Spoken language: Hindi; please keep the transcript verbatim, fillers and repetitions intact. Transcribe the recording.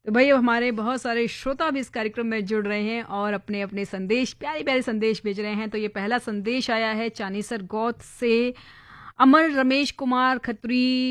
तो भाई अब हमारे बहुत सारे श्रोता भी इस कार्यक्रम में जुड़ रहे हैं और अपने अपने संदेश प्यारे प्यारे संदेश भेज रहे हैं। तो ये पहला संदेश आया है चानीसर गौत से। अमर रमेश कुमार खत्री